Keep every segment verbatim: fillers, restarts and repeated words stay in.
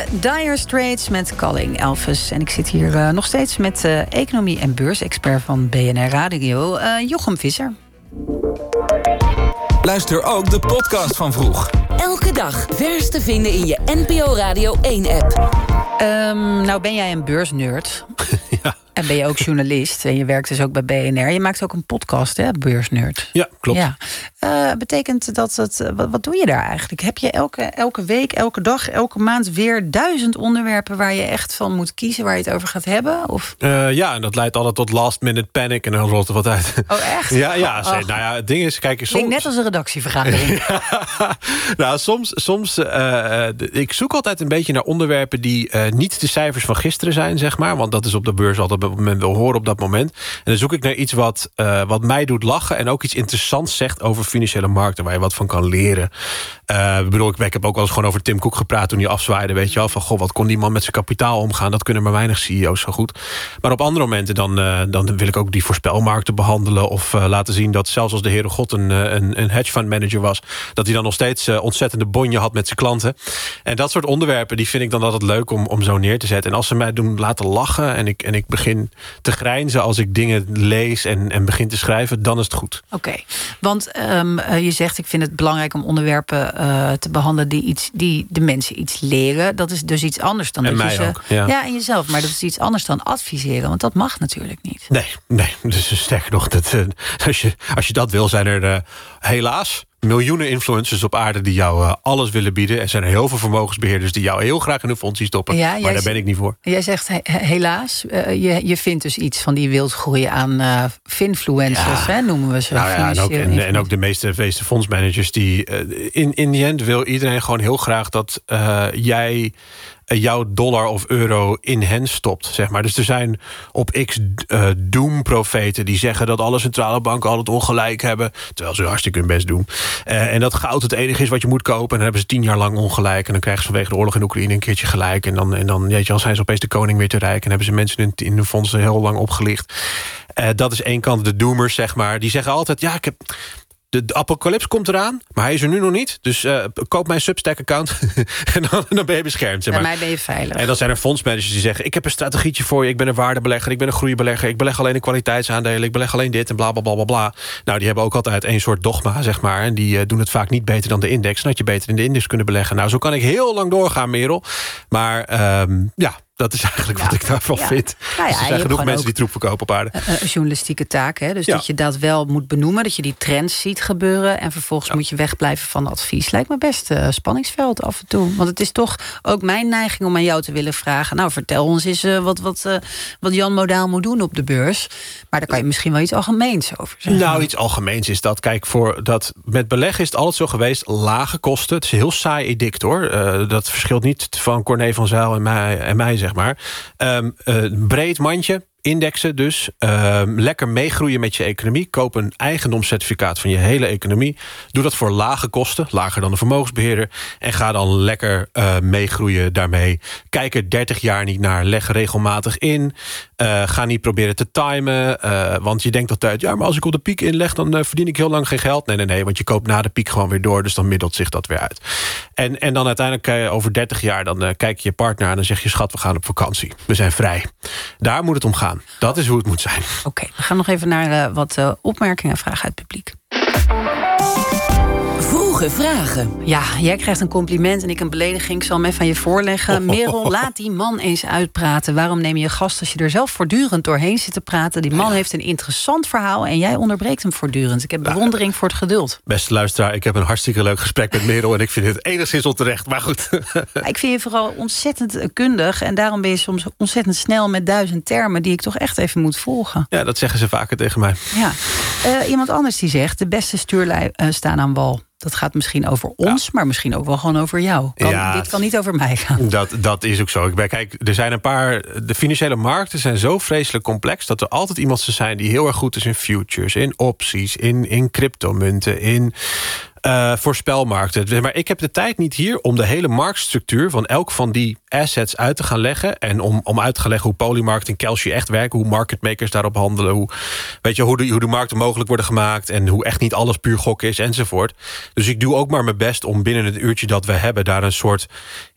Dire Straits met Calling Elvis. En ik zit hier uh, nog steeds met uh, economie- en beursexpert van B N R Radio, uh, Jochem Visser. Luister ook de podcast van Vroeg. Elke dag vers te vinden in je N P O Radio één-app. Um, nou ben jij een beursnerd. Ja. En ben je ook journalist. En je werkt dus ook bij B N R. Je maakt ook een podcast, hè, Beursnerd. Ja, klopt. Ja. Uh, betekent dat het... Wat, wat doe je daar eigenlijk? Heb je elke, elke week, elke dag, elke maand weer duizend onderwerpen waar je echt van moet kiezen, waar je het over gaat hebben? Of? Uh, ja, en dat leidt altijd tot last minute panic en dan rolt er wat uit. Oh, echt? Ja, ja. Oh. Nou ja, het ding is, kijk, soms... Klinkt net als een redactievergadering. Nou, soms... soms uh, ik zoek altijd een beetje naar onderwerpen die uh, niet de cijfers van gisteren zijn, zeg maar. Want dat is op de beurs altijd op het moment wil horen op dat moment. En dan zoek ik naar iets wat, uh, wat mij doet lachen en ook iets interessants zegt over financiële markten, waar je wat van kan leren. Uh, ik bedoel, ik, ik heb ook wel eens gewoon over Tim Cook gepraat toen hij afzwaaide, weet je wel, van goh, wat kon die man met zijn kapitaal omgaan? Dat kunnen maar weinig C E O's zo goed. Maar op andere momenten dan, uh, dan wil ik ook die voorspelmarkten behandelen of uh, laten zien dat zelfs als de Heere God een, een, een hedge fund manager was, dat hij dan nog steeds uh, ontzettende bonje had met zijn klanten. En dat soort onderwerpen, die vind ik dan altijd leuk om, om zo neer te zetten. En als ze mij doen laten lachen en ik, en ik begin te grijnzen als ik dingen lees en, en begin te schrijven, dan is het goed. Oké, okay. Want um, uh, je zegt, ik vind het belangrijk om onderwerpen uh, te behandelen die, iets, die de mensen iets leren. Dat is dus iets anders dan en dat mij je ze, ook, ja. ja, en jezelf, maar dat is iets anders dan adviseren, want dat mag natuurlijk niet. Nee, nee. Dus sterker nog, dat, uh, als, je, als je dat wil, zijn er uh, helaas miljoenen influencers op aarde die jou uh, alles willen bieden. Er zijn er heel veel vermogensbeheerders die jou heel graag in hun fonds zien stoppen. Ja, maar daar ben ik niet voor. Jij zegt he, helaas, uh, je, je vindt dus iets van die wildgroei aan uh, finfluencers, ja. hè, noemen we ze. Nou ja, en, ook, en, en ook de meeste, meeste fondsmanagers die uh, in, in die end wil iedereen gewoon heel graag dat uh, jij jouw dollar of euro in hen stopt, zeg maar. Dus er zijn op X uh, doemprofeten die zeggen dat alle centrale banken altijd ongelijk hebben, terwijl ze hartstikke hun best doen. Uh, en dat goud het enige is wat je moet kopen. En dan hebben ze tien jaar lang ongelijk. En dan krijgen ze vanwege de oorlog in Oekraïne een keertje gelijk. En dan, en dan weet je, dan zijn ze opeens de koning weer te rijk. En hebben ze mensen in, in hun fondsen heel lang opgelicht. Uh, dat is één kant, de doemers, zeg maar. Die zeggen altijd, ja, ik heb... De, de apocalyps komt eraan, maar hij is er nu nog niet. Dus uh, koop mijn Substack-account en dan, dan ben je beschermd. Zeg maar. Bij mij ben je veilig. En dan zijn er fondsmanagers die zeggen, ik heb een strategietje voor je. Ik ben een waardebelegger, ik ben een groeibelegger. Ik beleg alleen in kwaliteitsaandelen, ik beleg alleen dit en bla, bla, bla, bla, bla. Nou, die hebben ook altijd één soort dogma, zeg maar. En die uh, doen het vaak niet beter dan de index. Dan had je beter in de index kunnen beleggen. Nou, zo kan ik heel lang doorgaan, Merel. Maar um, ja... Dat is eigenlijk ja, wat ik daarvan ja. vind. Nou ja, dus er zijn genoeg mensen die troep verkopen op aarde. Een journalistieke taak, hè? Dus ja. dat je dat wel moet benoemen. Dat je die trends ziet gebeuren. En vervolgens ja. moet je wegblijven van advies. Lijkt me best uh, spanningsveld af en toe. Want het is toch ook mijn neiging om aan jou te willen vragen. Nou, vertel ons eens uh, wat, wat, uh, wat Jan Modaal moet doen op de beurs. Maar daar kan je misschien wel iets algemeens over zeggen. Nou, iets algemeens is dat. Kijk, voor dat met beleggen is het altijd zo geweest. Lage kosten. Het is een heel saai edict, hoor. Uh, dat verschilt niet van Corné van Zijl en mij, en mij zeg maar. Um, uh, breed mandje. Indexen dus. Uh, lekker meegroeien met je economie. Koop een eigendomscertificaat van je hele economie. Doe dat voor lage kosten. Lager dan de vermogensbeheerder. En ga dan lekker uh, meegroeien daarmee. Kijk er dertig jaar niet naar. Leg regelmatig in. Uh, ga niet proberen te timen. Uh, want je denkt altijd, ja, maar als ik op de piek inleg, dan uh, verdien ik heel lang geen geld. Nee, nee, nee. Want je koopt na de piek gewoon weer door. Dus dan middelt zich dat weer uit. En, en dan uiteindelijk uh, over dertig jaar, dan uh, kijk je je partner aan en dan zeg je, schat, we gaan op vakantie. We zijn vrij. Daar moet het om gaan. Dat is hoe het moet zijn. Oké, okay, we gaan nog even naar uh, wat uh, opmerkingen en vragen uit het publiek. Vroege vragen. Ja, jij krijgt een compliment en ik een belediging. Ik zal hem even aan je voorleggen. Merel, laat die man eens uitpraten. Waarom neem je een gast als je er zelf voortdurend doorheen zit te praten? Die man heeft een interessant verhaal en jij onderbreekt hem voortdurend. Ik heb bewondering voor het geduld. Beste luisteraar, ik heb een hartstikke leuk gesprek met Merel en ik vind het enigszins onterecht, maar goed. Ik vind je vooral ontzettend kundig en daarom ben je soms ontzettend snel met duizend termen die ik toch echt even moet volgen. Ja, dat zeggen ze vaker tegen mij. Ja. Uh, iemand anders die zegt, de beste stuurlui uh, staan aan wal. Dat gaat misschien over ons, ja. maar misschien ook wel gewoon over jou. Kan, ja, dit kan niet over mij gaan. Dat, dat is ook zo. Ik ben, kijk, er zijn een paar. De financiële markten zijn zo vreselijk complex dat er altijd iemand zou zijn die heel erg goed is in futures, in opties, in, in cryptomunten, in Uh, voorspelmarkten. Maar ik heb de tijd niet hier om de hele marktstructuur van elk van die assets uit te gaan leggen. En om, om uit te gaan leggen hoe Polymarket en Kalshi echt werken. Hoe market makers daarop handelen. Hoe, weet je, hoe, de, hoe de markten mogelijk worden gemaakt. En hoe echt niet alles puur gok is enzovoort. Dus ik doe ook maar mijn best om binnen het uurtje dat we hebben daar een soort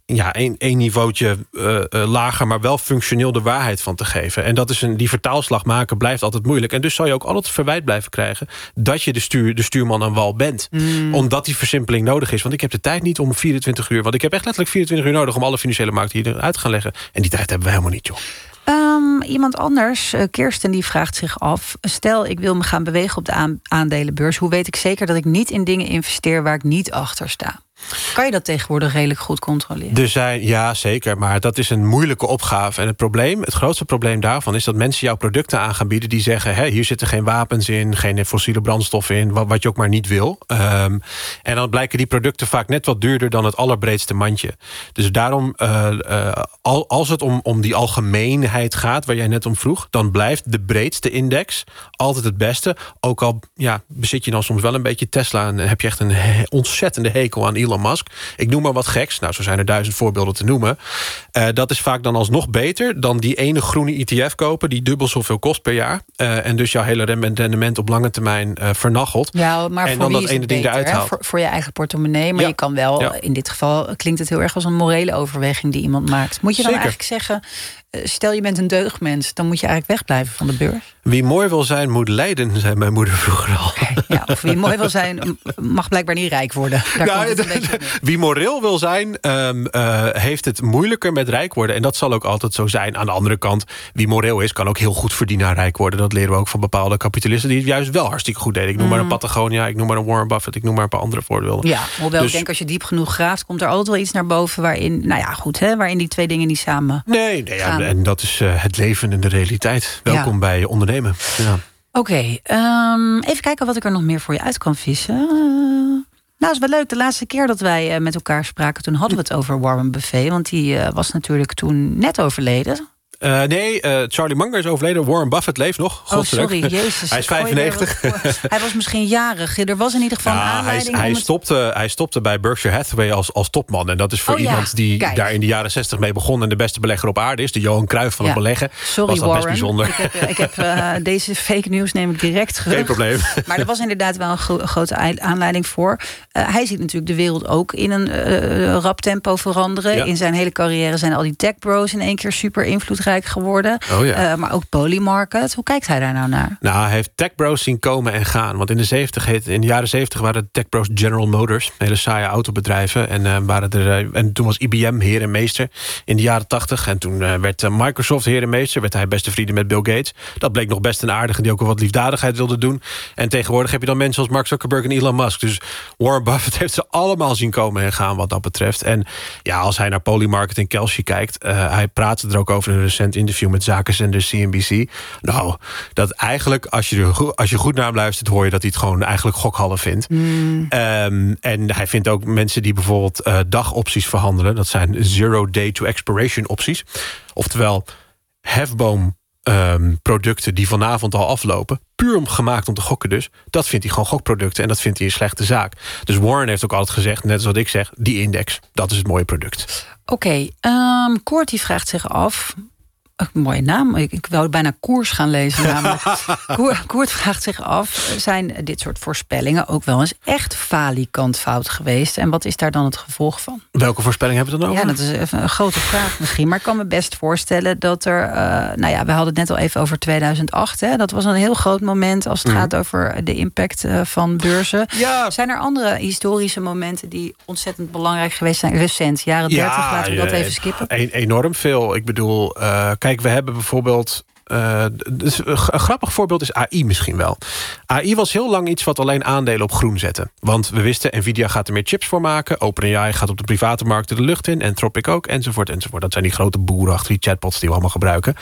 ja, één, één niveautje uh, uh, lager, maar wel functioneel de waarheid van te geven. En dat is een, die vertaalslag maken blijft altijd moeilijk. En dus zal je ook altijd verwijt blijven krijgen dat je de, stuur, de stuurman aan wal bent. Mm. Omdat die versimpeling nodig is. Want ik heb de tijd niet om vierentwintig uur... want ik heb echt letterlijk vierentwintig uur nodig om alle financiële markten hier uit te gaan leggen. En die tijd hebben we helemaal niet, joh. Um, iemand anders, uh, Kirsten, die vraagt zich af... stel, ik wil me gaan bewegen op de aan- aandelenbeurs... hoe weet ik zeker dat ik niet in dingen investeer waar ik niet achter sta? Kan je dat tegenwoordig redelijk goed controleren? Er zijn, ja, zeker, maar dat is een moeilijke opgave. En het probleem, het grootste probleem daarvan... is dat mensen jouw producten aan gaan bieden die zeggen... Hé, hier zitten geen wapens in, geen fossiele brandstoffen in... wat, wat je ook maar niet wil. Um, en dan blijken die producten vaak net wat duurder... dan het allerbreedste mandje. Dus daarom, uh, uh, al, als het om, om die algemeenheid gaat... waar jij net om vroeg, dan blijft de breedste index altijd het beste. Ook al ja, bezit je dan soms wel een beetje Tesla... en heb je echt een he- ontzettende hekel aan Elon Musk. Ik noem maar wat geks. Nou, zo zijn er duizend voorbeelden te noemen. Uh, dat is vaak dan alsnog beter dan die ene groene E T F kopen... die dubbel zoveel kost per jaar. Uh, en dus jouw hele rendement op lange termijn uh, vernachelt. Ja, maar en voor dan wie dat is ene het ding beter, eruit haalt. Voor, voor je eigen portemonnee. Maar ja. je kan wel, ja. in dit geval klinkt het heel erg als een morele overweging... die iemand maakt. Moet je dan Zeker. eigenlijk zeggen... stel je bent een deugdmens, dan moet je eigenlijk wegblijven van de beurs? Wie mooi wil zijn, moet lijden, zei mijn moeder vroeger al. Okay, ja, of wie mooi wil zijn, mag blijkbaar niet rijk worden. Daar nou, komt het een beetje op. Wie moreel wil zijn, um, uh, heeft het moeilijker met rijk worden. En dat zal ook altijd zo zijn. Aan de andere kant, wie moreel is, kan ook heel goed verdienen aan rijk worden. Dat leren we ook van bepaalde kapitalisten die het juist wel hartstikke goed deden. Ik noem mm. maar een Patagonia, ik noem maar een Warren Buffett, ik noem maar een paar andere voorbeelden. Ja, hoewel dus, ik denk als je diep genoeg graaft, komt er altijd wel iets naar boven waarin, nou ja, goed, hè, waarin die twee dingen niet samen. Nee, nee ja, en dat is uh, het leven en de realiteit. Welkom ja. bij ondernemen. Ja. Oké, okay, um, even kijken wat ik er nog meer voor je uit kan vissen. Uh, nou, is wel leuk. De laatste keer dat wij uh, met elkaar spraken, toen hadden we het over Warren Buffett. Want die uh, was natuurlijk toen net overleden. Uh, nee, uh, Charlie Munger is overleden. Warren Buffett leeft nog. Oh, sorry, jezus. Hij is vijfennegentig. Hij was misschien jarig. Er was in ieder geval nou, een aanleiding. Hij, hij, om het... stopte, hij stopte bij Berkshire Hathaway als, als topman. En dat is voor oh, iemand ja. die Kijk. daar in de jaren zestig mee begon... en de beste belegger op aarde is, de Johan Cruijff van ja. het beleggen. Sorry, was dat Warren. best bijzonder. Ik heb, ik heb uh, deze fake news neem ik direct terug. Geen probleem. Maar er was inderdaad wel een gro- grote aanleiding voor. Uh, hij ziet natuurlijk de wereld ook in een uh, rap tempo veranderen. Ja. In zijn hele carrière zijn al die tech bros in één keer super invloedrijk geworden. Oh ja. Uh, maar ook Polymarket. Hoe kijkt hij daar nou naar? Nou, hij heeft tech bros zien komen en gaan. Want in de, zeventig heet, in de jaren zeventig waren de tech bros General Motors. Hele saaie autobedrijven. En, uh, waren er, uh, en toen was I B M heer en meester in de jaren tachtig. En toen uh, werd uh, Microsoft heer en meester. Werd hij beste vrienden met Bill Gates. Dat bleek nog best een aardige die ook wat liefdadigheid wilde doen. En tegenwoordig heb je dan mensen als Mark Zuckerberg en Elon Musk. Dus Warren Buffett heeft ze allemaal zien komen en gaan wat dat betreft. En ja, als hij naar Polymarket en Kelsey kijkt. Uh, hij praatte er ook over in een recent interview met zakenzender C N B C. Nou, dat eigenlijk, als je, er goed, als je goed naar hem luistert, hoor je dat hij het gewoon eigenlijk gokhallen vindt. Mm. Um, en hij vindt ook mensen die bijvoorbeeld uh, dagopties verhandelen. Dat zijn zero day to expiration opties. Oftewel, hefboom um, producten die vanavond al aflopen. Puur om gemaakt om te gokken dus. Dat vindt hij gewoon gokproducten en dat vindt hij een slechte zaak. Dus Warren heeft ook altijd gezegd, net als wat ik zeg, die index, dat is het mooie product. Oké, okay, um, Koort die vraagt zich af. Een mooie naam. Ik, ik wou bijna koers gaan lezen. Namelijk. Koert, Koert vraagt zich af, zijn dit soort voorspellingen ook wel eens echt falikant fout geweest? En wat is daar dan het gevolg van? Welke voorspelling hebben we dan over? Ja, dat is even een grote vraag misschien. Maar ik kan me best voorstellen dat er... Uh, nou ja, we hadden het net al even over tweeduizend acht. Hè? Dat was een heel groot moment als het mm. gaat over de impact uh, van beurzen. Ja. Zijn er andere historische momenten die ontzettend belangrijk geweest zijn? Recent, jaren dertig, ja, laten we dat even skippen. E- enorm veel. Ik bedoel, uh, kijk, we hebben bijvoorbeeld... Uh, dus een grappig voorbeeld is A I misschien wel. A I was heel lang iets wat alleen aandelen op groen zette. Want we wisten, Nvidia gaat er meer chips voor maken. OpenAI gaat op de private markten de lucht in. Anthropic ook, enzovoort, enzovoort. Dat zijn die grote boeren achter die chatbots die we allemaal gebruiken.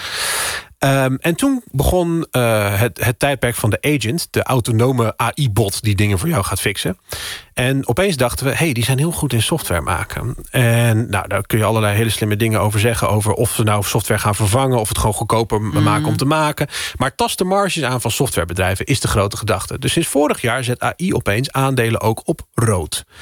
Um, en toen begon uh, het, het tijdperk van de agent, de autonome A I-bot die dingen voor jou gaat fixen. En opeens dachten we, hé, hey, die zijn heel goed in software maken. En nou, daar kun je allerlei hele slimme dingen over zeggen, over of ze nou software gaan vervangen, of het gewoon goedkoper mm. maken om te maken. Maar tast de marges aan van softwarebedrijven is de grote gedachte. Dus sinds vorig jaar zet A I opeens aandelen ook op rood.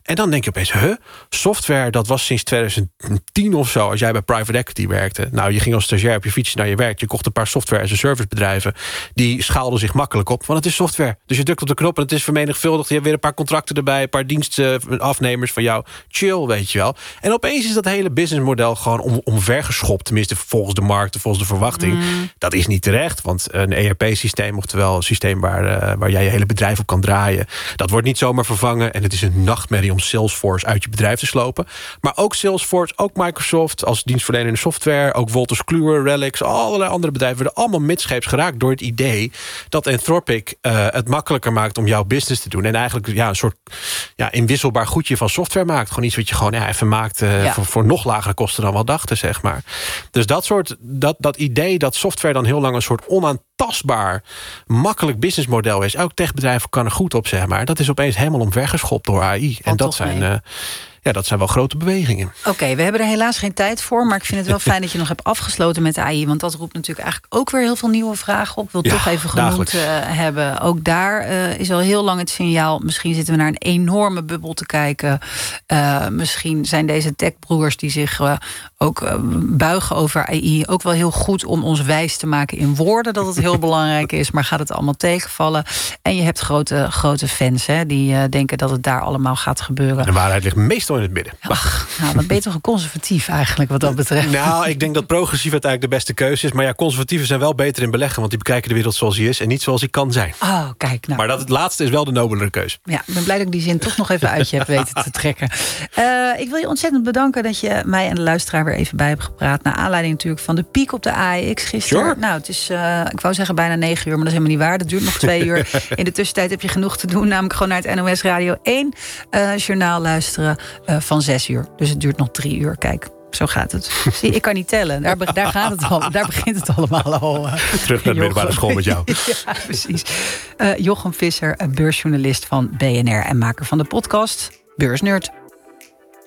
En dan denk je opeens, huh? Software, dat was sinds twintig tien of zo... als jij bij private equity werkte. Nou, je ging als stagiair op je fietsje naar je werk. Je kocht een paar software as a service bedrijven. Die schaalden zich makkelijk op, want het is software. Dus je drukt op de knop en het is vermenigvuldigd. Je hebt weer een paar contracten erbij, een paar dienstafnemers van jou. Chill, weet je wel. En opeens is dat hele businessmodel gewoon om, omvergeschopt. Tenminste, volgens de markt, volgens de verwachting. Mm. Dat is niet terecht, want een E R P-systeem... oftewel een systeem waar, uh, waar jij je hele bedrijf op kan draaien... dat wordt niet zomaar vervangen. En het is een nachtmerrie om Salesforce uit je bedrijf te slopen. Maar ook Salesforce, ook Microsoft... als dienstverlener in de software, ook Wolters Kluwer, Relics... allerlei andere bedrijven werden allemaal midscheeps geraakt... door het idee dat Anthropic uh, het makkelijker maakt om jouw business te doen. En eigenlijk ja, een soort ja, inwisselbaar goedje van software maakt. Gewoon iets wat je gewoon ja, even maakt uh, ja. voor, voor nog lagere kosten dan we dachten, zeg maar. Dus dat soort, dat, dat idee dat software dan heel lang een soort onaantastbaar, makkelijk businessmodel is. Elk techbedrijf kan er goed op, zeg maar. Dat is opeens helemaal omvergeschopt door A I. En dat zijn... Uh, Ja, dat zijn wel grote bewegingen. Oké, okay, we hebben er helaas geen tijd voor... maar ik vind het wel fijn dat je nog hebt afgesloten met A I... want dat roept natuurlijk eigenlijk ook weer heel veel nieuwe vragen op. Ik wil ja, toch even genoemd uh, hebben. Ook daar uh, is al heel lang het signaal... misschien zitten we naar een enorme bubbel te kijken. Uh, misschien zijn deze techbroers die zich uh, ook uh, buigen over A I... ook wel heel goed om ons wijs te maken in woorden... dat het heel belangrijk is, maar gaat het allemaal tegenvallen. En je hebt grote, grote fans hè, die uh, denken dat het daar allemaal gaat gebeuren. De waarheid ligt meestal in het midden. Ach, nou, dan ben je toch een conservatief eigenlijk wat dat betreft. Nou, ik denk dat progressief uiteindelijk de beste keuze is. Maar ja, conservatieven zijn wel beter in beleggen... want die bekijken de wereld zoals die is en niet zoals die kan zijn. Oh, kijk. Nou. Maar dat het laatste is wel de nobelere keuze. Ja, ik ben blij dat ik die zin toch nog even uit je heb weten te trekken. Uh, ik wil je ontzettend bedanken dat je mij en de luisteraar weer even bij hebt gepraat. Naar aanleiding natuurlijk van de piek op de A I X gisteren. Sure. Nou, het is, uh, ik wou zeggen bijna negen uur, maar dat is helemaal niet waar. Dat duurt nog twee uur. In de tussentijd heb je genoeg te doen. Namelijk gewoon naar het N O S Radio één uh, journaal luisteren uh, van zes uur. Dus het duurt nog drie uur. Kijk, zo gaat het. Zie, ik kan niet tellen. Daar, daar, gaat het al, daar begint het allemaal al. Uh, Terug naar de middelbare school met jou. Ja, precies. Uh, Jochem Visser, beursjournalist van B N R... en maker van de podcast Beursnerd.